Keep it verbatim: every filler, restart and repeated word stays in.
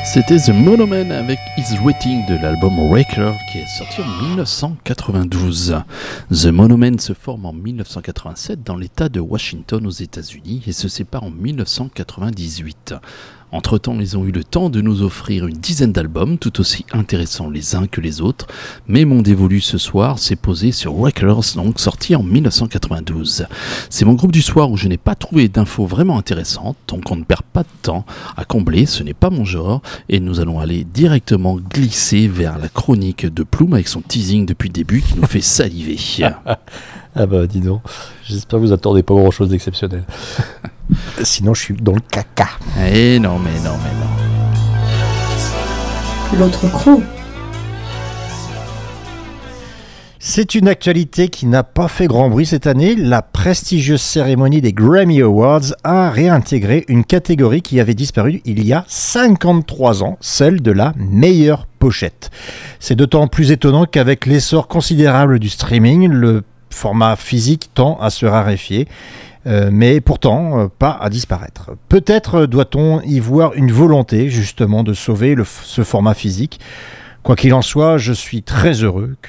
C'était The Monoman avec Is Waiting de l'album Wrecker qui est sorti en dix-neuf cent quatre-vingt-douze. The Monoman se forme en dix-neuf cent quatre-vingt-sept dans l'État de Washington aux États-Unis et se sépare en dix-neuf cent quatre-vingt-dix-huit. Entre-temps, ils ont eu le temps de nous offrir une dizaine d'albums, tout aussi intéressants les uns que les autres, mais mon dévolu ce soir s'est posé sur Wreckers, donc sorti en dix-neuf cent quatre-vingt-douze. C'est mon groupe du soir où je n'ai pas trouvé d'infos vraiment intéressantes, donc on ne perd pas de temps à combler, ce n'est pas mon genre, et nous allons aller directement glisser vers la chronique de Plume avec son teasing depuis le début qui nous fait saliver. Ah bah dis donc, j'espère que vous attendez pas grand chose d'exceptionnel. Sinon je suis dans le caca. Eh non mais non mais non. L'autre crew. C'est une actualité qui n'a pas fait grand bruit cette année. La prestigieuse cérémonie des Grammy Awards a réintégré une catégorie qui avait disparu il y a cinquante-trois ans, celle de la meilleure pochette. C'est d'autant plus étonnant qu'avec l'essor considérable du streaming, le format physique tend à se raréfier. Euh, mais pourtant euh, pas à disparaître. Peut-être doit-on y voir une volonté justement de sauver le, ce format physique. Quoi qu'il en soit, je suis très heureux